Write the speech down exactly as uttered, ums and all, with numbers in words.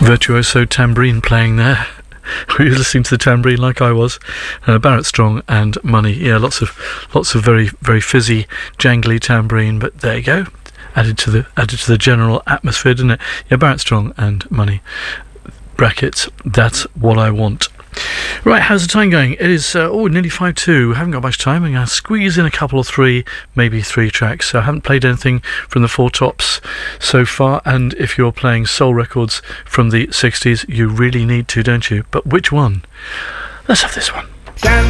Virtuoso tambourine playing there. Were you listening to the tambourine like I was? Uh, Barrett Strong and Money. Yeah, lots of lots of very very fizzy, jangly tambourine. But there you go, added to the added to the general atmosphere, didn't it? Yeah, Barrett Strong and Money. Brackets. That's what I want. Right, how's the time going? It is, uh, oh, nearly five two. Haven't got much time. I'm going to squeeze in a couple of three, maybe three tracks. So I haven't played anything from the Four Tops so far, and if you're playing soul records from the sixties, you really need to, don't you? But which one? Let's have this one.